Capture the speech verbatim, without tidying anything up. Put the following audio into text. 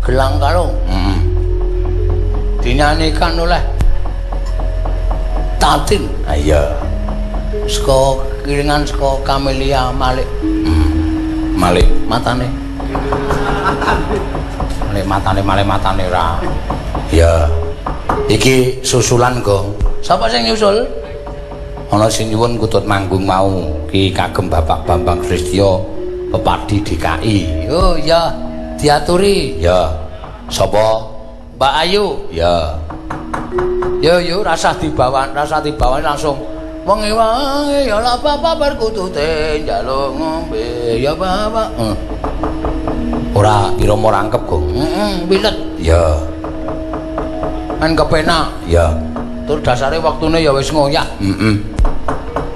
Gelang Kalung. Heeh. Dinyanyikan oleh Tatin. Ah iya. Saka kiringan saka Kamelia Malik. Hmm. Malik matane. Malik matane, Malik matane ra. Ya. Iki susulan, Gong. Sapa sing nyusul? Ana sing nyuwun kutut manggung mau Ki kagem Bapak Bambang Kristyo Pepadi D K I. Oh ya, diaturi. Ya. Sapa? Mbak Ayu. Ya. Yo yo rasah dibawan, rasah dibawan langsung wengi-wengi ya la apa berkutute njaluk ngombe ya bapak. Hmm. Ora irama rangkep, Gong. Heeh, pilet. Ya. Men kepenak. Ya. Tur dasare waktune ya wis ngoyak. Heeh.